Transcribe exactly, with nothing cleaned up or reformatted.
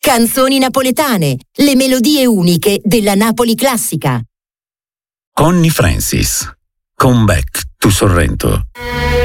Canzoni napoletane, le melodie uniche della Napoli classica. Connie Francis, Come Back to Sorrento.